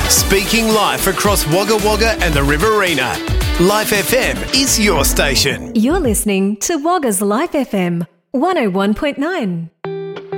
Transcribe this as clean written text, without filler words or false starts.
Speaking life across Wagga Wagga and the Riverina. Life FM is your station. You're listening to Wagga's Life FM 101.9.